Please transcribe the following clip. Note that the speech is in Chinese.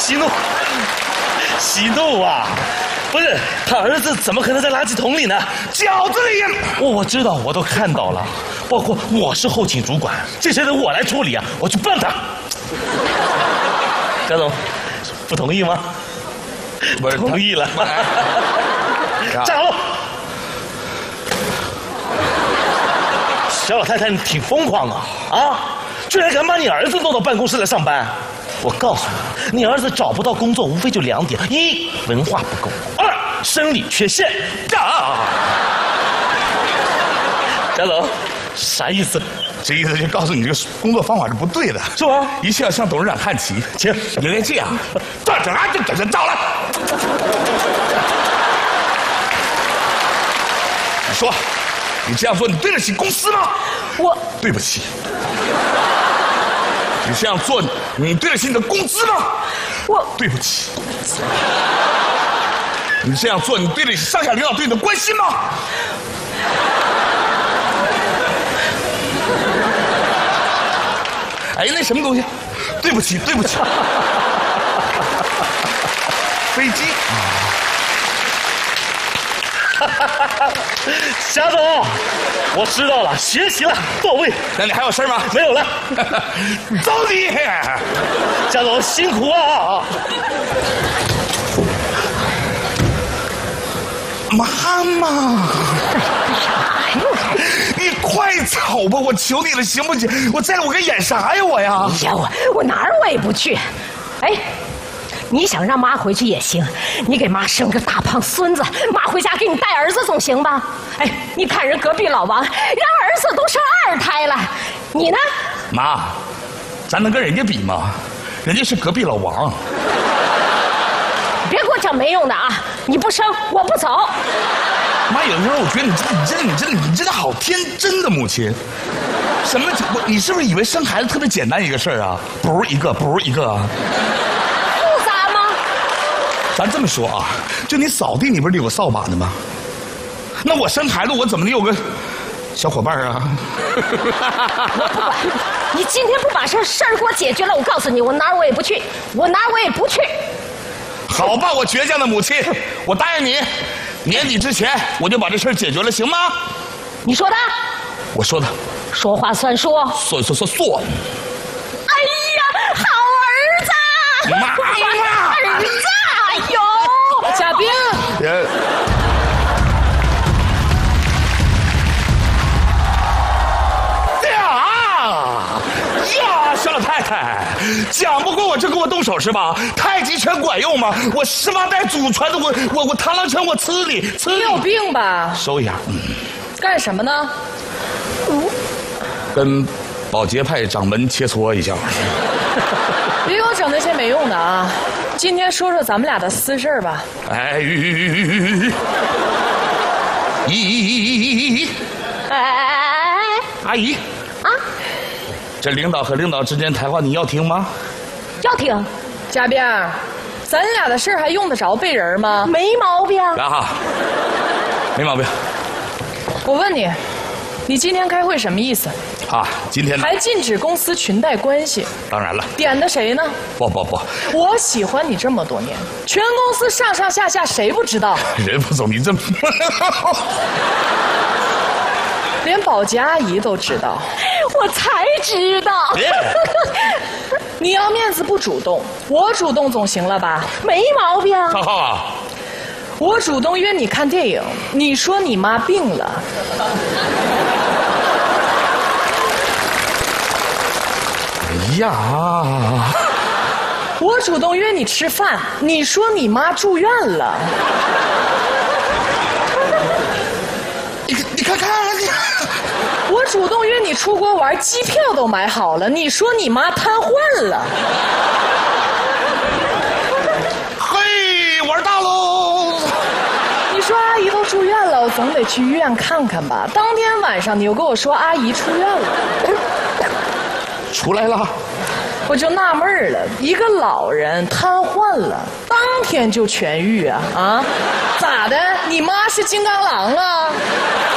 息怒，息怒啊！不是，他儿子怎么可能在垃圾桶里呢？饺子里呀！我知道，我都看到了，包括我是后勤主管，这事得我来处理啊！我去办他。贾总，不同意吗？ 不是， 同意了。站好。小老太太，你挺疯狂啊！啊，居然敢把你儿子弄到办公室来上班！我告诉你，你儿子找不到工作，无非就2点：一，文化不够；二，生理缺陷。啊！贾总，啥意思？ 这意思就告诉你这个工作方法是不对的， 是吗？ 一切要向董事长看齐。 请， 应该这样。站着啊，这到了。你说，你这样做，你对得起公司吗？ 我对不起。你这样做，你对得起你的工资吗？ 我对不起。你这样做，你对得起上下领导对你的关心吗？哎，那什么东西？对不起，对不起。飞机。 贾总，我知道了，学习了，到位。 那你还有事吗？ 没有了。 走你！ 贾总辛苦啊！ 妈妈，你快走吧，我求你了，行不行？我在我该演啥呀，我呀？ 哎呀，我哪儿我也不去。哎，你想让妈回去也行，你给妈生个大胖孙子，妈回家给你带儿子总行吧？哎，你看人隔壁老王，让儿子都生2胎了，你呢？ 妈，咱能跟人家比吗？人家是隔壁老王。 别给我讲没用的啊！你不生，我不走。 妈，有时候我觉得你真的好天真的母亲。什么？你是不是以为生孩子特别简单一个事儿啊？不是一个，不是一个。 复杂吗？ 咱这么说啊，就你扫地，你不是得有个扫把的吗？那我生孩子，我怎么能有个小伙伴啊？ 我不管，你今天不把事儿给我解决了，我告诉你，我哪儿我也不去，我哪儿我也不去。 好吧，我倔强的母亲，我答应你，年底之前我就把这事儿解决了，行吗？ 你说的？ 我说的。 说话算数。 说。 哎呀，好儿子！ 妈妈， 儿子，哎呦， 贾冰。 呀，小老太太，讲不过我就给我动手是吧？太极拳管用吗？我18代祖传的，我螳螂拳我吃你。 你有病吧？ 收一下。 干什么呢？ 跟保洁派掌门切磋一下。 别给我整那些没用的啊！今天说说咱们俩的私事吧。 哎，阿姨啊， 这领导和领导之间谈话你要听吗？ 要听。 贾冰，咱俩的事还用得着背人吗？ 没毛病。 来哈，没毛病。 我问你，你今天开会什么意思？ 啊，今天还禁止公司裙带关系。 当然了。 点的谁呢？ 不， 我喜欢你这么多年，全公司上上下下谁不知道？ 人不走，你这么连保洁阿姨都知道。 我才知道。 你要面子不主动，我主动总行了吧？ 没毛病。 浩浩啊， 我主动约你看电影，你说你妈病了。 哎呀， 我主动约你吃饭，你说你妈住院了。 你看看。 我主动约你出国玩，机票都买好了，你说你妈瘫痪了。 嘿，玩大喽！ 你说阿姨都住院了，我总得去医院看看吧。当天晚上你又跟我说阿姨出院了， 出来了。 我就纳闷了，一个老人瘫痪了，当天就痊愈啊？啊，咋的？你妈是金刚狼啊？